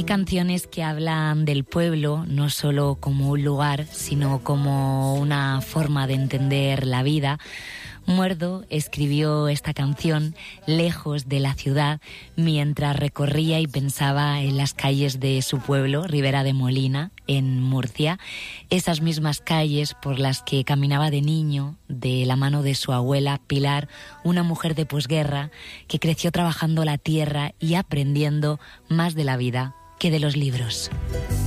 Hay canciones que hablan del pueblo no solo como un lugar, sino como una forma de entender la vida. Muerdo escribió esta canción lejos de la ciudad mientras recorría y pensaba en las calles de su pueblo, Ribera de Molina, en Murcia, esas mismas calles por las que caminaba de niño de la mano de su abuela Pilar, una mujer de posguerra que creció trabajando la tierra y aprendiendo más de la vida que de los libros.